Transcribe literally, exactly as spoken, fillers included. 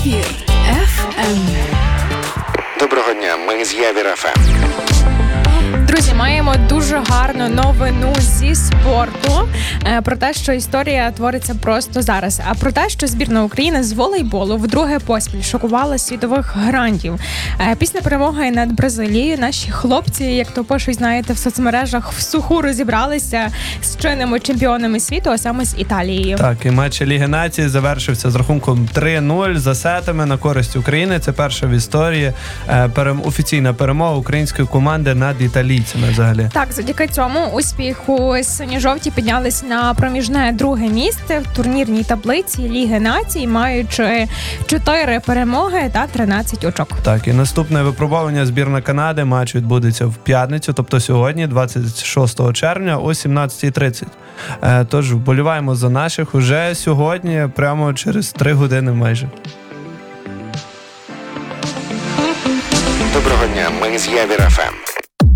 Ефір еф ем. Доброго дня, ми з Явір еф ем. Друзі, маємо дуже гарну новину зі спорту е, про те, що історія твориться просто зараз. А про те, що збірна України з волейболу вдруге поспіль шокувала світових грандів. Е, після перемоги над Бразилією наші хлопці, як то пишуть, знаєте, в соцмережах в суху розібралися з чинними чемпіонами світу, а саме з Італією. Так, і матч Ліги Націй завершився з рахунком три нуль за сетами на користь України. Це перша в історії е, перем... офіційна перемога української команди над італійцями взагалі. Так, завдяки цьому успіху синьо-жовті піднялись на проміжне друге місце в турнірній таблиці Ліги Націй, маючи чотири перемоги та тринадцять очок. Так, і наступне випробування збірна Канади. Матч відбудеться в п'ятницю, тобто сьогодні, двадцять шостого червня о сімнадцятій тридцять. Е, тож вболіваємо за наших уже сьогодні, прямо через три години майже. Доброго дня, ми з Явір еф ем.